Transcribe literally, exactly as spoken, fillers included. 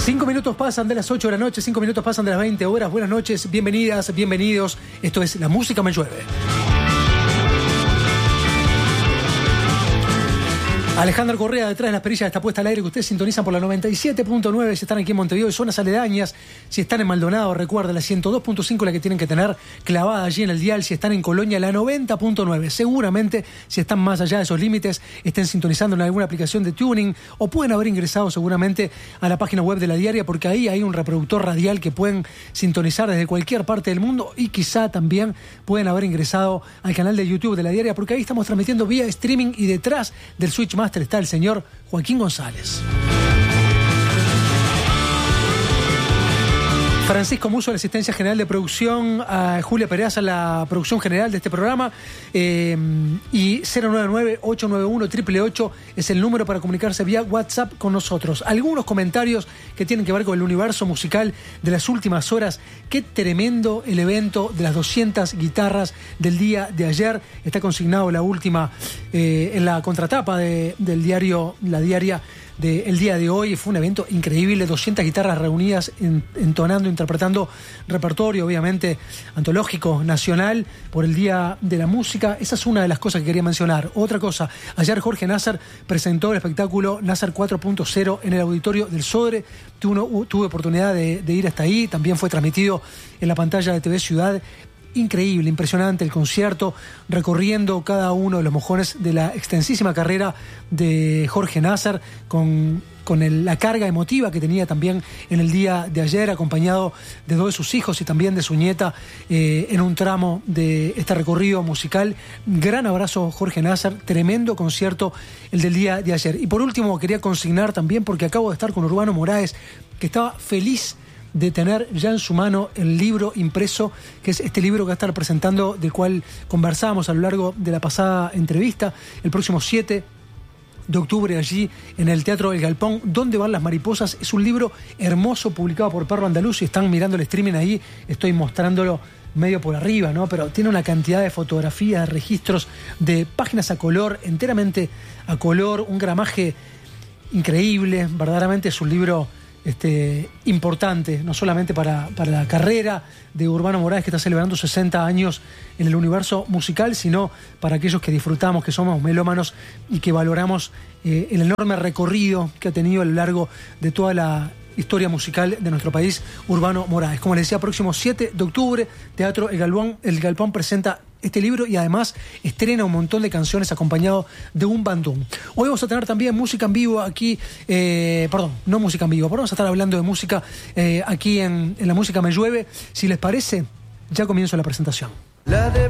Cinco minutos pasan de las ocho de la noche, cinco minutos pasan de las veinte horas. Buenas noches, bienvenidas, bienvenidos. Esto es La Música Me Llueve. Alejandro Correa detrás de las perillas está puesta al aire, que ustedes sintonizan por la noventa y siete punto nueve si están aquí en Montevideo y zonas aledañas. Si están en Maldonado, recuerden, la ciento dos punto cinco la que tienen que tener clavada allí en el dial. Si están en Colonia, la noventa punto nueve. Seguramente, si están más allá de esos límites, estén sintonizando en alguna aplicación de tuning o pueden haber ingresado seguramente a la página web de La Diaria, porque ahí hay un reproductor radial que pueden sintonizar desde cualquier parte del mundo, y quizá también pueden haber ingresado al canal de YouTube de La Diaria, porque ahí estamos transmitiendo vía streaming y detrás del Switch Master está el señor Joaquín González. Francisco Muso, la asistencia general de producción, a Julia Peraza, la producción general de este programa, eh, y cero nueve nueve, ocho nueve uno, ocho ocho ocho es el número para comunicarse vía WhatsApp con nosotros. Algunos comentarios que tienen que ver con el universo musical de las últimas horas. Qué tremendo el evento de las doscientas guitarras del día de ayer. Está consignado la última eh, en la contratapa de, del diario La Diaria del día de hoy. Fue un evento increíble, doscientas guitarras reunidas en, entonando, interpretando repertorio obviamente antológico nacional por el Día de la Música. Esa es una de las cosas que quería mencionar. Otra cosa, ayer Jorge Nasser presentó el espectáculo Nasser cuatro punto cero en el auditorio del Sodre. Tuve, tuve oportunidad de, de ir hasta ahí, también fue transmitido en la pantalla de T V Ciudad. Increíble, impresionante el concierto, recorriendo cada uno de los mojones de la extensísima carrera de Jorge Nasser, con, con el, la carga emotiva que tenía también en el día de ayer, acompañado de dos de sus hijos y también de su nieta eh, en un tramo de este recorrido musical. Gran abrazo, Jorge Nasser, tremendo concierto el del día de ayer. Y por último, quería consignar también, porque acabo de estar con Urbano Moraes, que estaba feliz de tener ya en su mano el libro impreso, que es este libro que va a estar presentando, del cual conversábamos a lo largo de la pasada entrevista, el próximo siete de octubre allí en el Teatro El Galpón. ¿Dónde van las mariposas? Es un libro hermoso publicado por Perro Andaluz. Si están mirando el streaming ahí, estoy mostrándolo medio por arriba, ¿no? Pero tiene una cantidad de fotografías, de registros, de páginas a color, enteramente a color, un gramaje increíble. Verdaderamente es un libro Este, importante, no solamente para, para la carrera de Urbano Moraes, que está celebrando sesenta años en el universo musical, sino para aquellos que disfrutamos, que somos melómanos y que valoramos eh, el enorme recorrido que ha tenido a lo largo de toda la historia musical de nuestro país, Urbano Moraes. Como les decía, próximo siete de octubre, Teatro El Galpón, El Galpón presenta este libro y además estrena un montón de canciones acompañado de un bandún. Hoy vamos a tener también música en vivo aquí, eh, perdón, no música en vivo, pero vamos a estar hablando de música eh, aquí en, en La Música Me Llueve. Si les parece, ya comienzo la presentación. La de